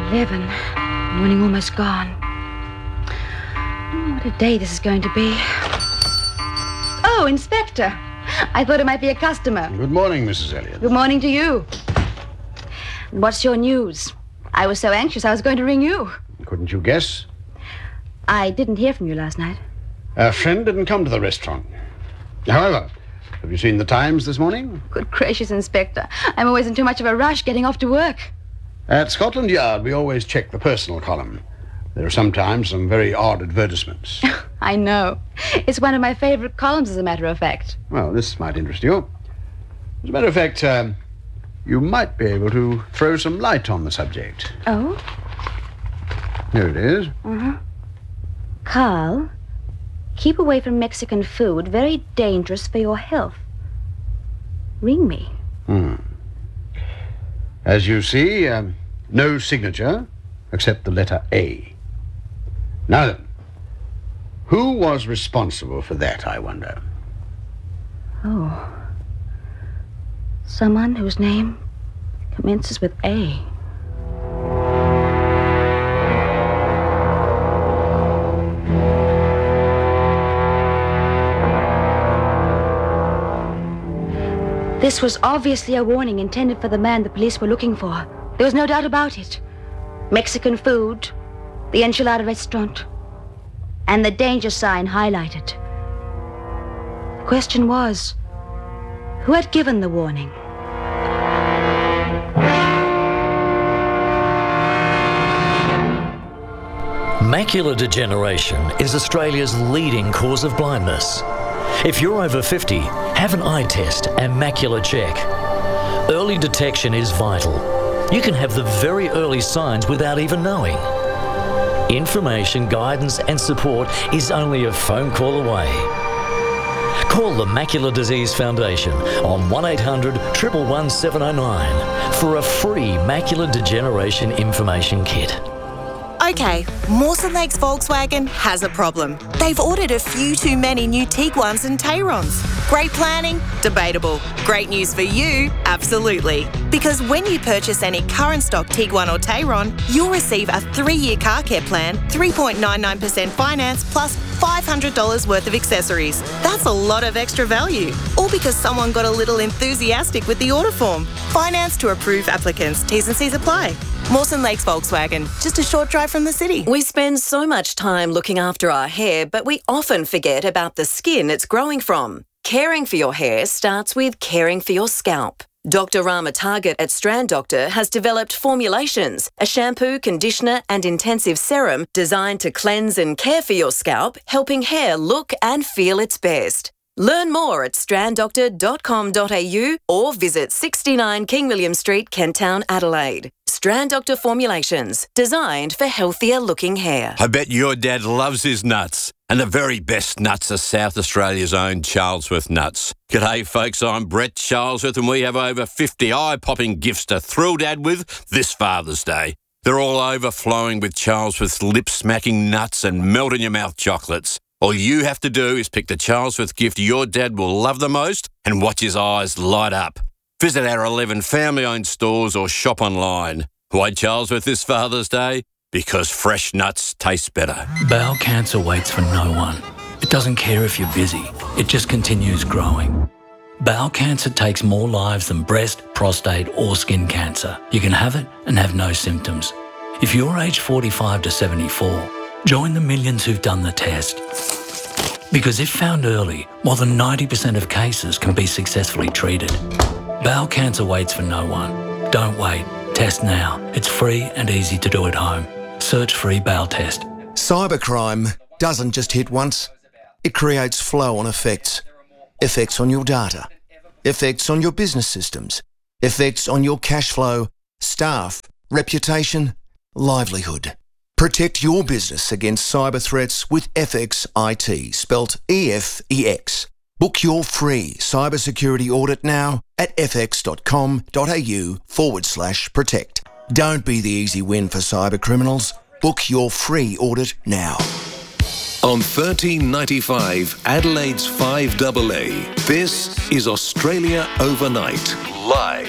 11. Morning almost gone. What a day this is going to be. Oh, Inspector. I thought it might be a customer. Good morning, Mrs. Elliot. Good morning to you. What's your news? I was so anxious I was going to ring you. Couldn't you guess? I didn't hear from you last night. A friend didn't come to the restaurant. However, have you seen the Times this morning? Good gracious, Inspector. I'm always in too much of a rush getting off to work. At Scotland Yard, we always check the personal column. There are sometimes some very odd advertisements. I know. It's one of my favorite columns, as a matter of fact. Well, this might interest you. As a matter of fact, you might be able to throw some light on the subject. Oh? Here it is. Uh-huh. Carl, keep away from Mexican food. Very dangerous for your health. Ring me. As you see, no signature except the letter A. Now then, who was responsible for that, I wonder? Oh. Someone whose name commences with A. This was obviously a warning intended for the man the police were looking for. There was no doubt about it. Mexican food, the enchilada restaurant, and the danger sign highlighted. The question was, who had given the warning? Macular degeneration is Australia's leading cause of blindness. If you're over 50, have an eye test and macular check. Early detection is vital. You can have the very early signs without even knowing. Information, guidance and support is only a phone call away. Call the Macular Disease Foundation on 1800 111 709 for a free macular degeneration information kit. Okay, Mawson Lakes Volkswagen has a problem. They've ordered a few too many new Tiguans and Tayrons. Great planning? Debatable. Great news for you? Absolutely. Because when you purchase any current stock Tiguan or Tayron, you'll receive a 3-year car care plan, 3.99% finance, plus $500 worth of accessories. That's a lot of extra value. All because someone got a little enthusiastic with the order form. Finance to approved applicants. T's and C's apply. Mawson Lakes Volkswagen, just a short drive from the city. We spend so much time looking after our hair, but we often forget about the skin it's growing from. Caring for your hair starts with caring for your scalp. Dr. Rama Target at Strand Doctor has developed formulations, a shampoo, conditioner and intensive serum designed to cleanse and care for your scalp, helping hair look and feel its best. Learn more at stranddoctor.com.au or visit 69 King William Street, Kent Town, Adelaide. Strand Doctor Formulations, designed for healthier looking hair. I bet your dad loves his nuts. And the very best nuts are South Australia's own Charlesworth nuts. G'day folks, I'm Brett Charlesworth and we have over 50 eye-popping gifts to thrill Dad with this Father's Day. They're all overflowing with Charlesworth's lip-smacking nuts and melt-in-your-mouth chocolates. All you have to do is pick the Charlesworth gift your dad will love the most and watch his eyes light up. Visit our 11 family-owned stores or shop online. Why Charlesworth this Father's Day? Because fresh nuts taste better. Bowel cancer waits for no one. It doesn't care if you're busy. It just continues growing. Bowel cancer takes more lives than breast, prostate or skin cancer. You can have it and have no symptoms. If you're aged 45 to 74, join the millions who've done the test. Because if found early, more than 90% of cases can be successfully treated. Bowel cancer waits for no one. Don't wait. Test now. It's free and easy to do at home. Search free bowel test. Cybercrime doesn't just hit once. It creates flow-on effects. Effects on your data. Effects on your business systems. Effects on your cash flow, staff, reputation, livelihood. Protect your business against cyber threats with FX IT, spelt EFEX. Book your free cybersecurity audit now at fx.com.au/protect. Don't be the easy win for cyber criminals. Book your free audit now. On 1395 Adelaide's 5AA, this is Australia Overnight, live.